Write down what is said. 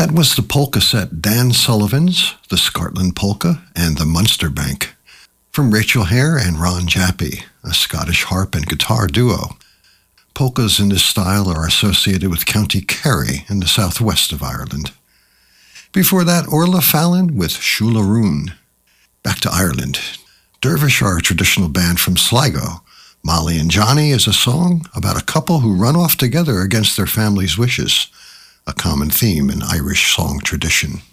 That was the polka set Dan Sullivan's, the Scartland Polka, and the Munster Bank, from Rachel Hare and Ron Jappy, a Scottish harp and guitar duo. Polkas in this style are associated with County Kerry in the southwest of Ireland. Before that, Orla Fallon with Shularoon. Back to Ireland. Dervish are a traditional band from Sligo. Molly and Johnny is a song about a couple who run off together against their family's wishes, a common theme in Irish song tradition.